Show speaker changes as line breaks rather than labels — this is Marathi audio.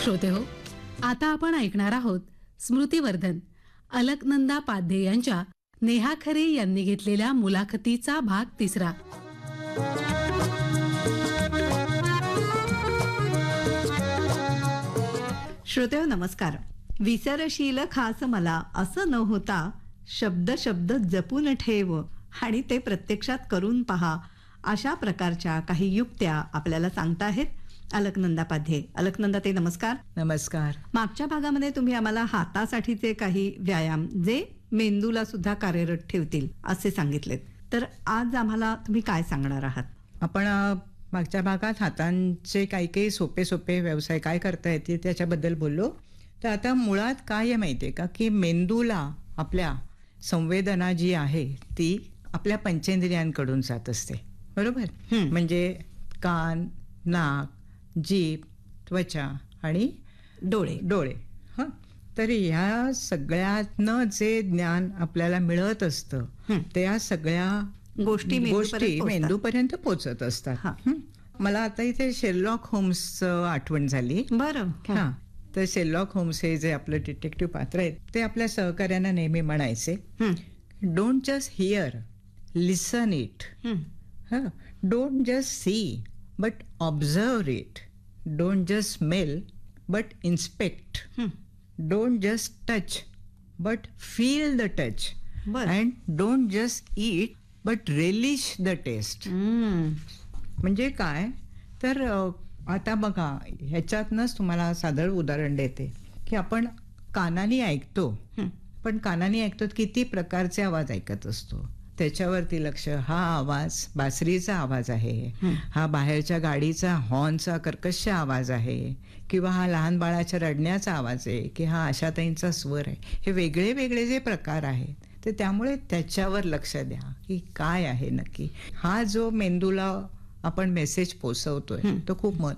श्रोते हो, आता आपण ऐकणार आहोत स्मृतिवर्धन अलकनंदा पाध्ये यांच्या नेहा खरे यांनी घेतलेल्या मुलाखतीचा भाग 3.
श्रोतेहो नमस्कार. विसरशील खास मला असं न होता, शब्द शब्द जपून ठेव आणि ते प्रत्यक्षात करून पहा, अशा प्रकारच्या काही युक्त्या आपल्याला सांगता आहेत अलकनंदा पाध्ये. अलकनंदा ते नमस्कार.
नमस्कार.
मागच्या भागामध्ये तुम्ही आम्हाला हातासाठीचे काही व्यायाम जे मेंदूला सुद्धा कार्यरत ठेवतील असे सांगितलेत, तर आज आम्हाला तुम्ही काय सांगणार आहात?
आपण मागच्या भागात हातांचे काही काही सोपे सोपे व्यवसाय काय करता येते त्याच्याबद्दल बोललो. तर आता मुळात काय आहे माहिती आहे का, की मेंदूला आपल्या संवेदना जी आहे ती आपल्या पंचेंद्रियांकडून जात असते, बरोबर? म्हणजे कान, नाक, जीभ, त्वचा आणि डोळे. हां, तर ह्या सगळ्यातनं जे ज्ञान आपल्याला मिळत असतं ते या सगळ्या गोष्टी मेंदूपर्यंत पोहोचत असतात. मला आता इथे शेरलॉक होम्सचं आठवण झाली.
बरं.
हां, तर शेरलॉक होम्स हे जे आपलं डिटेक्टिव्ह पात्र आहे ते आपल्या सहकार्यांना नेहमी म्हणायचे, don't just here, listen it. Don't just see but observe it. Don't just smell but inspect. Don't just touch but feel the touch. And don't just eat but relish the taste. म्हणजे काय तर आता बघा, ह्याच्यातनंच तुम्हाला साधं उदाहरण देते की आपण कानाने ऐकतो, पण कानाने ऐकतो किती प्रकारचे आवाज ऐकत असतो त्याच्यावरती लक्ष. हा आवाज बासरीचा आवाज आहे, हा बाहेरच्या गाडीचा हॉर्नचा कर्कश आवाज आहे, किंवा हा लहान बाळाच्या रडण्याचा आवाज आहे, की हा आशाताईंचा स्वर आहे. हे वेगळे वेगळे जे प्रकार आहेत, तर त्यामुळे त्याच्यावर लक्ष द्या की काय आहे नक्की. हा जो मेंदूला आपण मेसेज पोचवतोय तो खूप